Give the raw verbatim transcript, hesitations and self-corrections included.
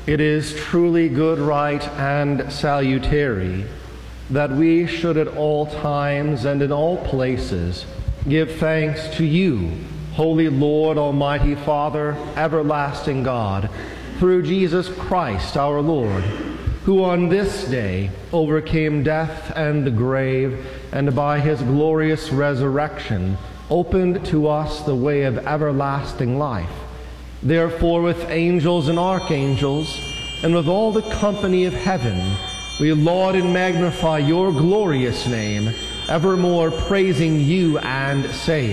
It is truly good, right, and salutary that we should at all times and in all places give thanks to you, Holy Lord, Almighty Father, everlasting God, through Jesus Christ our Lord, who on this day overcame death and the grave, and by his glorious resurrection opened to us the way of everlasting life. Therefore, with angels and archangels, and with all the company of heaven, we laud and magnify your glorious name, evermore praising you and saying,